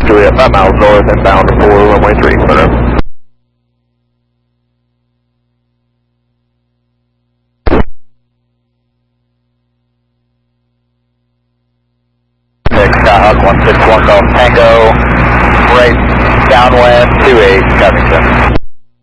Juliet 5 miles north and bound for runway 3, clear. Skyhawk 161 Golf Tango, right downwind 28 Covington.